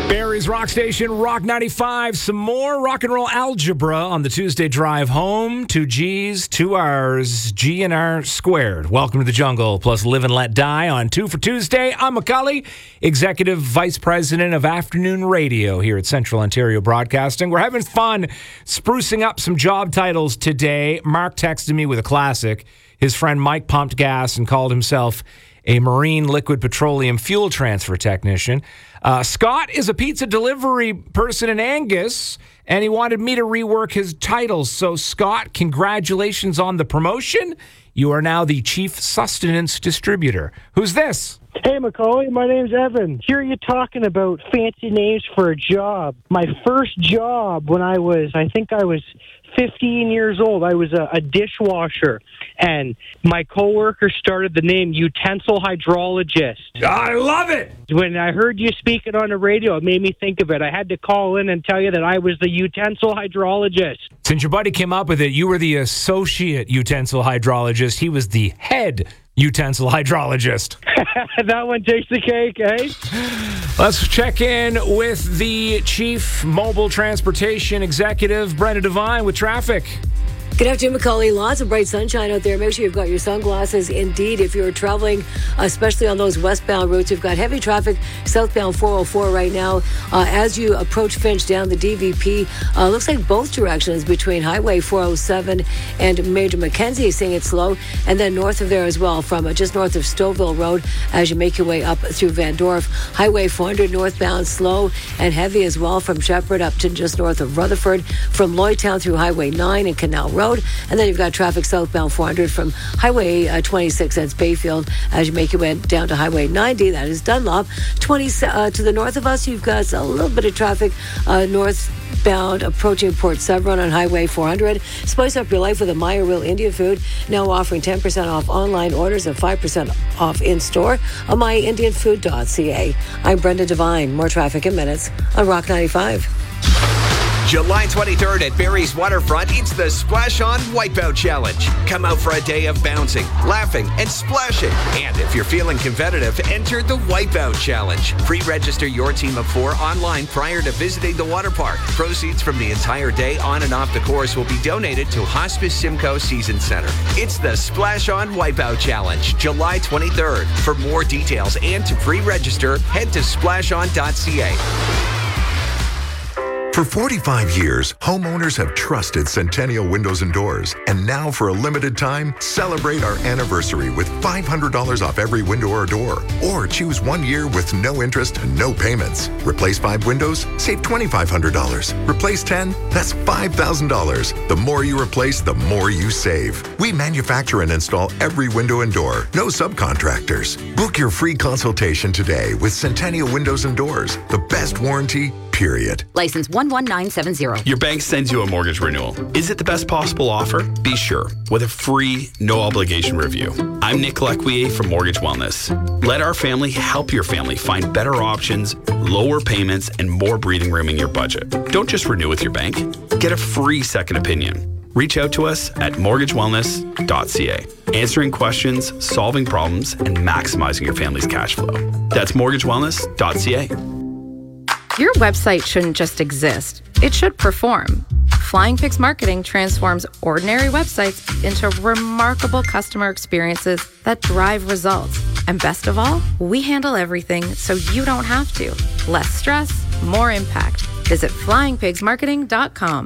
Barry's Rock Station, Rock 95. Some more rock and roll algebra on the Tuesday drive home. 2 G's, 2 R's, G and R squared. Welcome to the jungle, plus Live and Let Die on 2 for Tuesday. I'm McCully, Executive Vice President of Afternoon Radio here at Central Ontario Broadcasting. We're having fun sprucing up some job titles today. Mark texted me with a classic. His friend Mike pumped gas and called himself a marine liquid petroleum fuel transfer technician. Scott is a pizza delivery person in Angus, and he wanted me to rework his titles. So, Scott, congratulations on the promotion. You are now the Chief Sustenance Distributor. Who's this? Hey, McCauley, my name's Evan. Hear you talking about fancy names for a job. My first job when I was 15 years old, I was a dishwasher, and my coworker started the name Utensil Hydrologist. I love it! When I heard you speaking on the radio, it made me think of it. I had to call in and tell you that I was the Utensil Hydrologist. Since your buddy came up with it, you were the associate utensil hydrologist. He was the head utensil hydrologist. That one takes the cake, eh? Let's check in with the Chief Mobile Transportation Executive, Brenda Devine, with traffic. Good afternoon, McCauley. Lots of bright sunshine out there. Make sure you've got your sunglasses. Indeed, if you're traveling, especially on those westbound routes, you've got heavy traffic southbound 404 right now. As you approach Finch down the DVP, looks like both directions between Highway 407 and Major Mackenzie is seeing it slow. And then north of there as well, from just north of Stouffville Road, as you make your way up through Van Dorp. Highway 400 northbound slow and heavy as well from Shepherd up to just north of Rutherford. From Lloydtown through Highway 9 and Canal Road. And then you've got traffic southbound 400 from Highway 26, that's Bayfield, as you make your way down to Highway 90, that is Dunlop. To the north of us, you've got a little bit of traffic northbound approaching Port Severn on Highway 400. Spice up your life with a Meyer Real Indian Food, now offering 10% off online orders and 5% off in-store on myindianfood.ca. I'm Brenda Devine. More traffic in minutes on Rock 95. July 23rd at Barrie's Waterfront, it's the Splash On Wipeout Challenge. Come out for a day of bouncing, laughing, and splashing. And if you're feeling competitive, enter the Wipeout Challenge. Pre-register your team of 4 online prior to visiting the water park. Proceeds from the entire day on and off the course will be donated to Hospice Simcoe Season Center. It's the Splash On Wipeout Challenge, July 23rd. For more details and to pre-register, head to splashon.ca. For 45 years, homeowners have trusted Centennial Windows and Doors. And now, for a limited time, celebrate our anniversary with $500 off every window or door. Or choose 1 year with no interest and no payments. Replace 5 windows? Save $2,500. Replace 10? That's $5,000. The more you replace, the more you save. We manufacture and install every window and door. No subcontractors. Book your free consultation today with Centennial Windows and Doors. The best warranty, period. License 11970. Your bank sends you a mortgage renewal. Is it the best possible offer? Be sure with a free, no-obligation review. I'm Nick Lequier from Mortgage Wellness. Let our family help your family find better options, lower payments, and more breathing room in your budget. Don't just renew with your bank. Get a free second opinion. Reach out to us at mortgagewellness.ca. Answering questions, solving problems, and maximizing your family's cash flow. That's mortgagewellness.ca. Your website shouldn't just exist. It should perform. Flying Pigs Marketing transforms ordinary websites into remarkable customer experiences that drive results. And best of all, we handle everything so you don't have to. Less stress, more impact. Visit flyingpigsmarketing.com.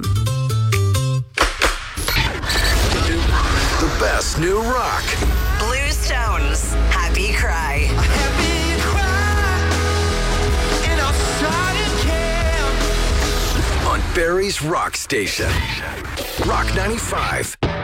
The best new rock. Blue Stones, Happy Cry. On Barrie's Rock Station. Rock 95.